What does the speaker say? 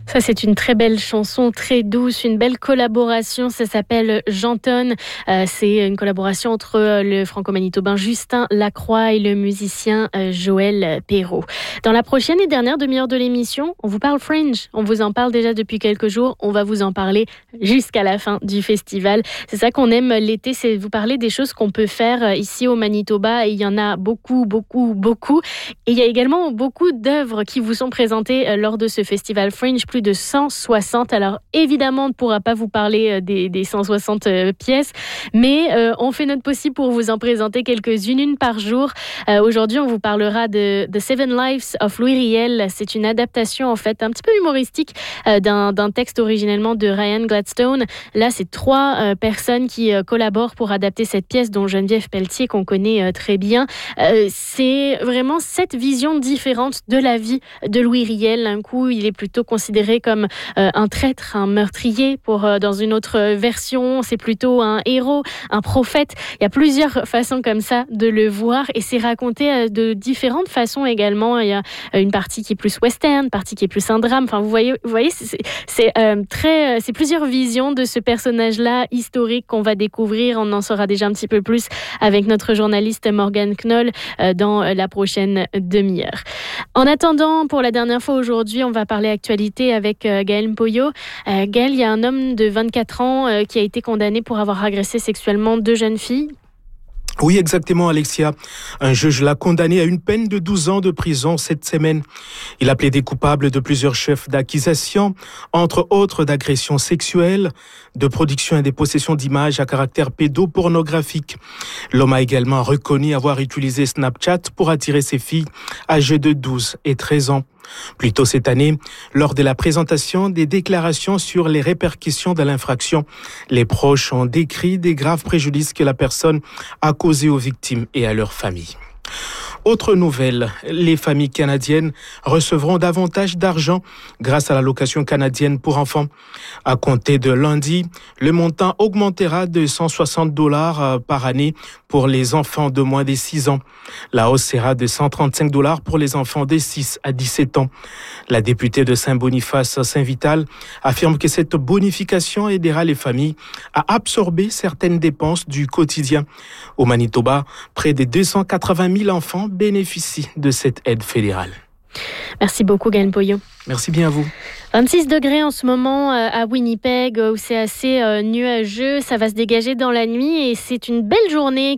Ça, c'est une très belle chanson, très douce, une belle collaboration. Ça s'appelle J'entonne. C'est une collaboration entre le franco-manitobain Justin Lacroix et le musicien Joël Perrault. Dans la prochaine et dernière demi-heure de l'émission, on vous parle Fringe. On vous en parle déjà depuis quelques jours. On va vous en parler jusqu'à la fin du festival. C'est ça qu'on aime l'été, c'est vous parler des choses qu'on peut faire ici au Manitoba. Et il y en a beaucoup. Et il y a également beaucoup d'œuvres qui vous sont présentées lors de ce festival Fringe. Plus de 160. Alors évidemment, on ne pourra pas vous parler des 160 pièces, mais on fait notre possible pour vous en présenter quelques-unes, une par jour. Aujourd'hui, on vous parlera de The Seven Lives of Louis Riel. C'est une adaptation en fait un petit peu humoristique d'un texte originellement de Ryan Gladstone. Là, c'est 3 personnes qui collaborent pour adapter cette pièce dont Geneviève Pelletier, qu'on connaît très bien. C'est vraiment 7 visions différentes de la vie de Louis Riel. Un coup, il est plutôt considéré comme un traître, un meurtrier. Dans une autre version, c'est plutôt un héros, un prophète. Il y a plusieurs façons comme ça de le voir et c'est raconté de différentes façons également. Il y a une partie qui est plus western, une partie qui est plus un drame. Enfin, vous voyez, c'est plusieurs visions de ce personnage-là historique qu'on va découvrir. On en saura déjà un petit peu plus avec notre journaliste Morgane Knoll dans la prochaine demi-heure. En attendant, pour la dernière fois aujourd'hui, on va parler actualité avec Gaël Mpoyo. Gaël, il y a un homme de 24 ans qui a été condamné pour avoir agressé sexuellement 2 jeunes filles. Oui, exactement, Alexia. Un juge l'a condamné à une peine de 12 ans de prison cette semaine. Il a plaidé coupable de plusieurs chefs d'accusation, entre autres d'agressions sexuelles, de production et de possession d'images à caractère pédopornographique. L'homme a également reconnu avoir utilisé Snapchat pour attirer ses filles âgées de 12 et 13 ans. Plus tôt cette année, lors de la présentation des déclarations sur les répercussions de l'infraction, les proches ont décrit des graves préjudices que la personne a causés aux victimes et à leurs familles. Autre nouvelle, les familles canadiennes recevront davantage d'argent grâce à l'allocation canadienne pour enfants. À compter de lundi, le montant augmentera de $160 par année pour les enfants de moins de 6 ans. La hausse sera de $135 pour les enfants de 6 à 17 ans. La députée de Saint-Boniface, Saint-Vital, affirme que cette bonification aidera les familles à absorber certaines dépenses du quotidien. Au Manitoba, près de 280 000 enfants bénéficient de cette aide fédérale. Merci beaucoup, Gaël Mpoyo. Merci bien à vous. 26 degrés en ce moment à Winnipeg, où c'est assez nuageux. Ça va se dégager dans la nuit et c'est une belle journée